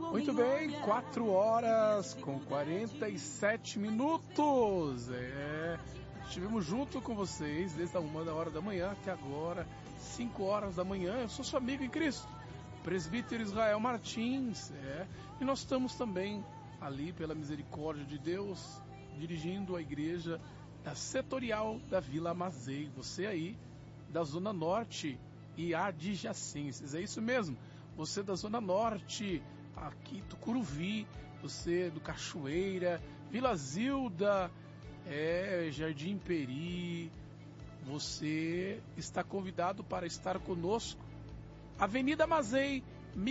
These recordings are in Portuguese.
Muito bem, 4 horas com 47 minutos. Estivemos junto com vocês desde a 1 da manhã até agora, 5 horas da manhã. Eu sou seu amigo em Cristo, presbítero Israel Martins. E nós estamos também ali, pela misericórdia de Deus, dirigindo a igreja setorial da Vila Mazei. Você aí da Zona Norte e adjacências, é isso mesmo. Você da Zona Norte, aqui Tucuruvi, você do Cachoeira, Vila Zilda, Jardim Peri, você está convidado para estar conosco. Avenida Mazei,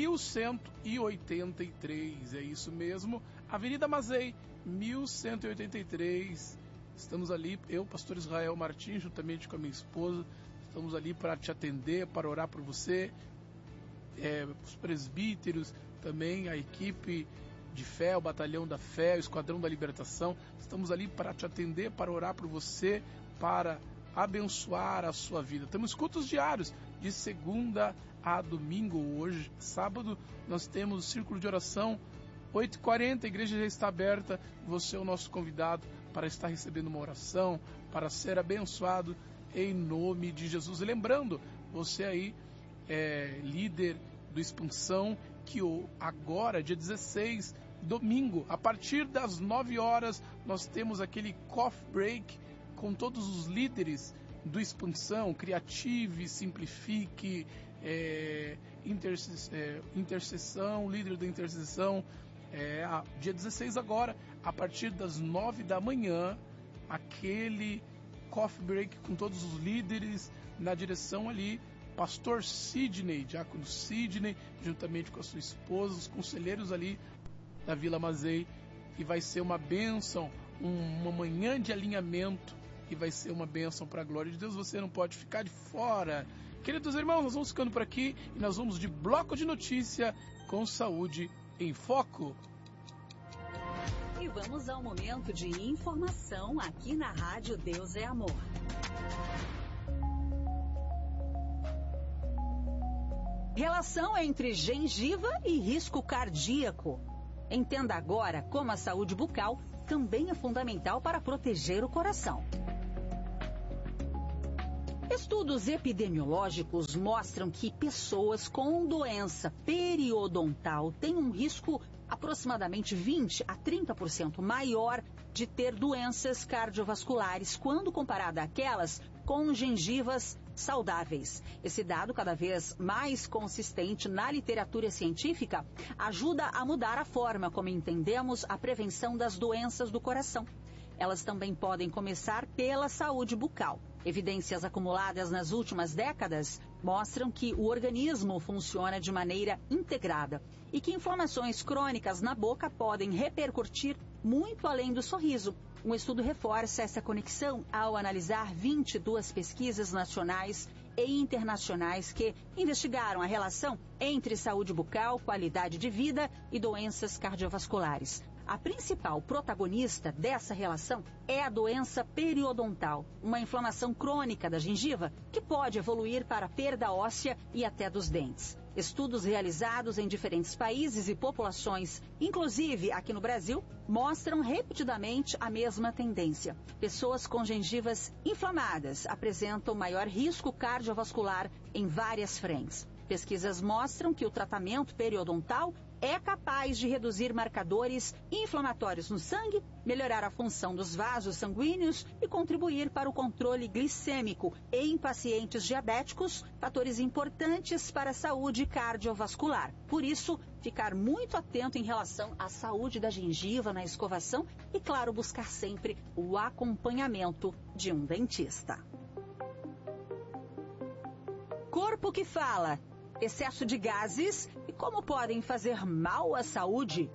1183, é isso mesmo, Avenida Mazei, 1183. Estamos ali, eu, pastor Israel Martins, juntamente com a minha esposa, estamos ali para te atender, para orar por você. Os presbíteros, também a equipe de fé, o Batalhão da Fé, o Esquadrão da Libertação, estamos ali para te atender, para orar por você, para abençoar a sua vida. Temos cultos diários de segunda a domingo. Hoje, sábado, nós temos o círculo de oração 8h40, a igreja já está aberta. Você é o nosso convidado para estar recebendo uma oração, para ser abençoado em nome de Jesus. E lembrando, você aí líder do Expansão, que agora, dia 16, domingo, a partir das 9 horas, nós temos aquele coffee break com todos os líderes do Expansão, Criative, Simplifique, Intercessão, líder da Intercessão. Dia 16 agora, a partir das 9 da manhã, aquele coffee break com todos os líderes, na direção ali, pastor Sidney, diácono Sidney, juntamente com a sua esposa, os conselheiros ali da Vila Mazei, e vai ser uma bênção, uma manhã de alinhamento, e vai ser uma bênção para a glória de Deus. Você não pode ficar de fora. Queridos irmãos, nós vamos ficando por aqui e nós vamos de bloco de notícia com Saúde em Foco. E vamos ao momento de informação aqui na Rádio Deus é Amor. Relação entre gengiva e risco cardíaco. Entenda agora como a saúde bucal também é fundamental para proteger o coração. Estudos epidemiológicos mostram que pessoas com doença periodontal têm um risco aproximadamente 20 a 30% maior de ter doenças cardiovasculares quando comparada àquelas com gengivas saudáveis. Esse dado, cada vez mais consistente na literatura científica, ajuda a mudar a forma como entendemos a prevenção das doenças do coração. Elas também podem começar pela saúde bucal. Evidências acumuladas nas últimas décadas mostram que o organismo funciona de maneira integrada e que inflamações crônicas na boca podem repercutir muito além do sorriso. Um estudo reforça essa conexão ao analisar 22 pesquisas nacionais e internacionais que investigaram a relação entre saúde bucal, qualidade de vida e doenças cardiovasculares. A principal protagonista dessa relação é a doença periodontal, uma inflamação crônica da gengiva que pode evoluir para perda óssea e até dos dentes. Estudos realizados em diferentes países e populações, inclusive aqui no Brasil, mostram repetidamente a mesma tendência. Pessoas com gengivas inflamadas apresentam maior risco cardiovascular em várias frentes. Pesquisas mostram que o tratamento periodontal é capaz de reduzir marcadores inflamatórios no sangue, melhorar a função dos vasos sanguíneos e contribuir para o controle glicêmico em pacientes diabéticos, fatores importantes para a saúde cardiovascular. Por isso, ficar muito atento em relação à saúde da gengiva na escovação e, claro, buscar sempre o acompanhamento de um dentista. Corpo que fala. Excesso de gases e como podem fazer mal à saúde?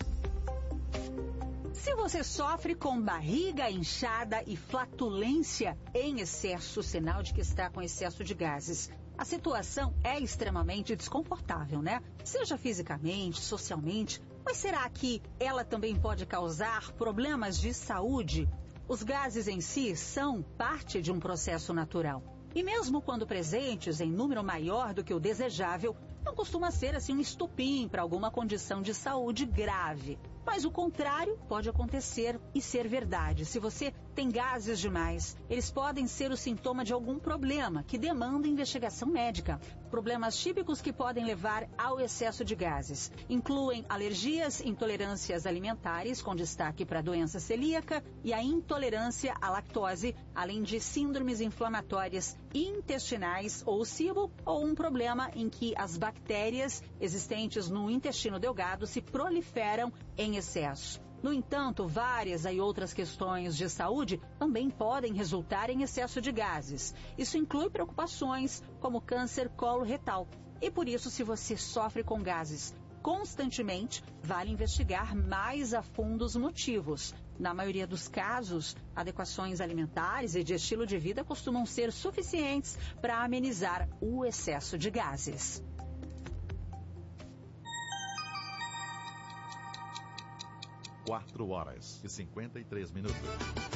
Se você sofre com barriga inchada e flatulência em excesso, sinal de que está com excesso de gases, a situação é extremamente desconfortável, né? Seja fisicamente, socialmente, mas será que ela também pode causar problemas de saúde? Os gases em si são parte de um processo natural. E mesmo quando presentes em número maior do que o desejável, não costuma ser assim um estopim para alguma condição de saúde grave. Mas o contrário pode acontecer e ser verdade. Se você tem gases demais, eles podem ser o sintoma de algum problema que demanda investigação médica. Problemas típicos que podem levar ao excesso de gases incluem alergias, intolerâncias alimentares, com destaque para a doença celíaca e a intolerância à lactose, além de síndromes inflamatórias intestinais ou SIBO, ou um problema em que as bactérias existentes no intestino delgado se proliferam em excesso. No entanto, várias e outras questões de saúde também podem resultar em excesso de gases. Isso inclui preocupações como câncer coloretal. E por isso, se você sofre com gases constantemente, vale investigar mais a fundo os motivos. Na maioria dos casos, adequações alimentares e de estilo de vida costumam ser suficientes para amenizar o excesso de gases. 4 horas e 53 minutos.